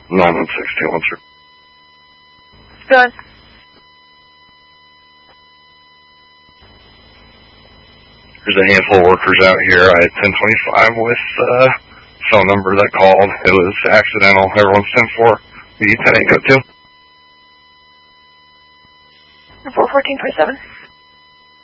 91621, sir. Go on. There's a handful of workers out here. I had 1025 with phone number that called. It was accidental. Everyone's 10-4. The 10-8 go to. 414.7.